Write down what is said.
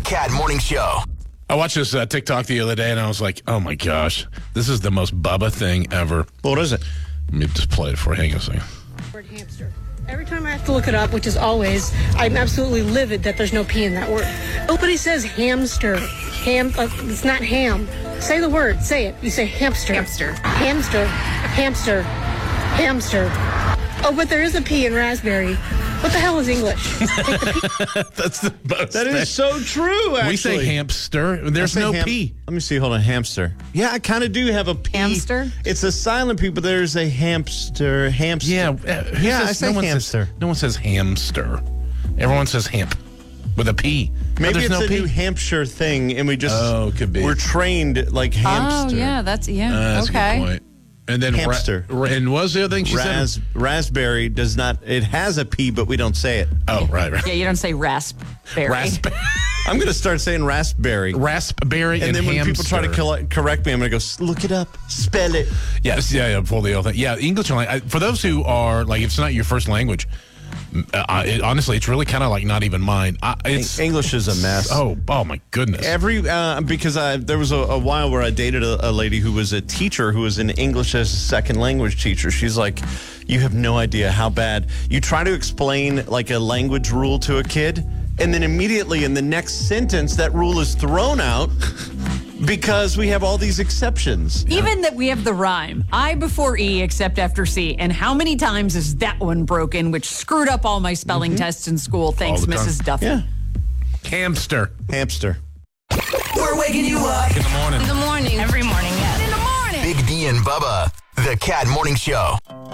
Cat Morning Show. I watched this TikTok the other day, and I was like, oh, my gosh. This is the most Bubba thing ever. What is it? Let me just play it for you. Hang on a second. Word hamster. Every time I have to look it up, which is always, I'm absolutely livid that there's no P in that word. Nobody says hamster. It's not ham. Say the word. Say it. You say hamster. Hamster. Hamster. Hamster. Hamster. Oh, but there is a P in raspberry. What the hell is English? That's the most. That is so true, actually. We say hamster. There's no P. Let me see. Hold on. Hamster. Yeah, I kind of do have a P. Hamster? It's a silent P, but there's a hamster. Hamster. Yeah. I say hamster. No one says hamster. Everyone says hamp with a P. Maybe there's it's no a P. New Hampshire thing, and we just could be. We're trained like hamster. Oh, yeah. That's That's okay. a good point. And then Hamster. And what was the other thing she said? Raspberry does not. It has a P, but we don't say it. Oh, right. Yeah, you don't say raspberry. I'm going to start saying raspberry. Raspberry and then when hamster. people try to correct me, I'm going to go, look it up, spell it. Yes, yeah, pull the old thing. Yeah, English, for those who are, like, it's not your first language, honestly, it's really kind of like not even mine. English is a mess. Oh my goodness. Because there was a while where I dated a lady who was a teacher who was an English as a second language teacher. She's like, you have no idea how bad. You try to explain like a language rule to a kid, and then immediately in the next sentence, that rule is thrown out because we have all these exceptions. Even that we have the rhyme, I before E except after C. And how many times is that one broken, which screwed up all my spelling tests in school? Thanks, All the time. Mrs. Duffy. Yeah. Hamster. Hamster. We're waking you up. In the morning. In the morning. Every morning, yes. In the morning. Big D and Bubba, the Cat Morning Show.